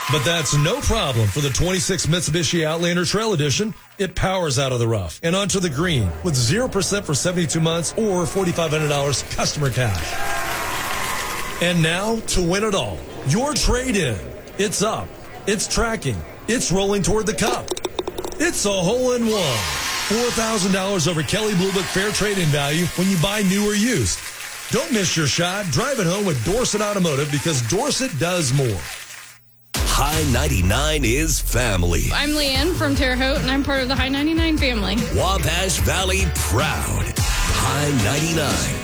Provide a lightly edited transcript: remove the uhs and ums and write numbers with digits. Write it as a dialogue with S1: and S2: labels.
S1: But that's no problem for the 26 Mitsubishi Outlander Trail Edition. It powers out of the rough and onto the green with 0% for 72 months or $4,500 customer cash. And now, to win it all, your trade-in. It's up. It's tracking. It's rolling toward the cup. It's a hole-in-one. $4,000 over Kelley Blue Book fair trade-in value when you buy new or used. Don't miss your shot. Drive it home with Dorset Automotive because Dorset does more.
S2: High 99 is family.
S3: I'm Leanne from Terre Haute, and I'm part of the High 99 family.
S2: Wabash Valley proud. High 99.